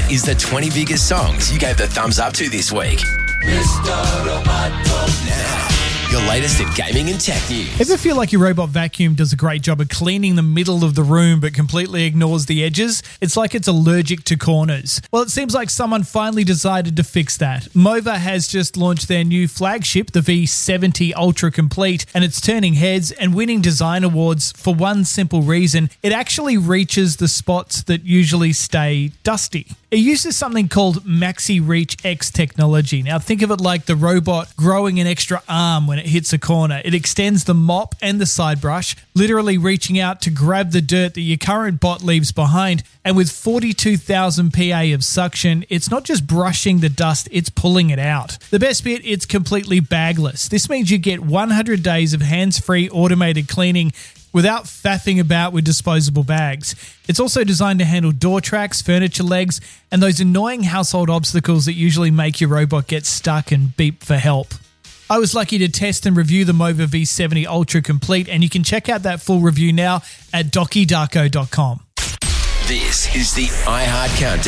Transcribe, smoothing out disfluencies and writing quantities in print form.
is the 20 biggest songs you gave the thumbs up to this week. Now, your latest in gaming and tech news. Ever feel like your robot vacuum does a great job of cleaning the middle of the room but completely ignores the edges? It's like it's allergic to corners. Well, it seems like someone finally decided to fix that. Mova has just launched their new flagship, the V70 Ultra Complete, and it's turning heads and winning design awards for one simple reason. It actually reaches the spots that usually stay dusty. It uses something called Maxi Reach X technology. Now think of it like the robot growing an extra arm when it hits a corner. It extends the mop and the side brush, literally reaching out to grab the dirt that your current bot leaves behind. And with 42,000 PA of suction, it's not just brushing the dust, it's pulling it out. The best bit, it's completely bagless. This means you get 100 days of hands-free automated cleaning without faffing about with disposable bags. It's also designed to handle door tracks, furniture legs, and those annoying household obstacles that usually make your robot get stuck and beep for help. I was lucky to test and review the Mova V70 Ultra Complete, and you can check out that full review now at DokiDarko.com. This is the iHeart Countdown.